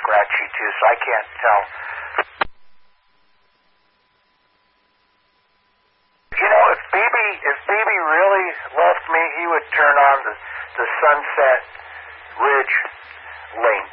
scratchy too, so I can't tell. You know, if BB really loved me, he would turn on the Sunset Ridge link